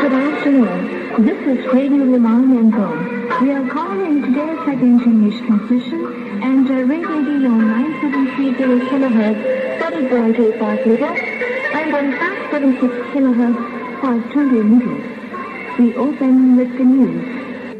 Good afternoon. This is Radio Le Mans Yangon. We are calling today's second English transmission and Radio D on 9730 kHz, 30.85 meters, and on 576 kHz, 520 meters. We open with the news.